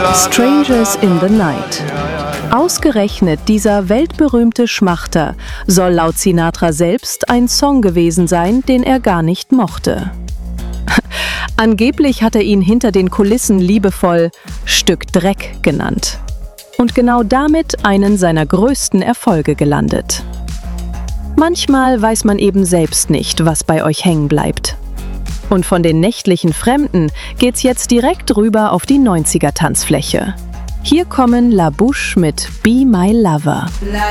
Strangers in the Night. Ausgerechnet dieser weltberühmte Schmachter soll laut Sinatra selbst ein Song gewesen sein, den er gar nicht mochte. Angeblich hat er ihn hinter den Kulissen liebevoll »Stück Dreck« genannt. Und genau damit einen seiner größten Erfolge gelandet. Manchmal weiß man eben selbst nicht, was bei euch hängen bleibt. Und von den nächtlichen Fremden geht's jetzt direkt rüber auf die 90er-Tanzfläche. Hier kommen La Bouche mit Be My Lover.